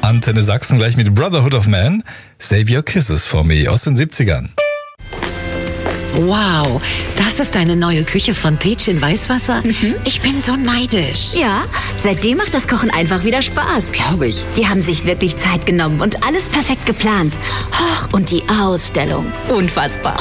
Antenne Sachsen gleich mit Brotherhood of Man. Save Your Kisses for Me aus den 70ern. Wow, das ist eine neue Küche von Peach in Weißwasser? Ich bin so neidisch. Ja, seitdem macht das Kochen einfach wieder Spaß. Glaube ich. Die haben sich wirklich Zeit genommen und alles perfekt geplant. Och, und die Ausstellung. Unfassbar.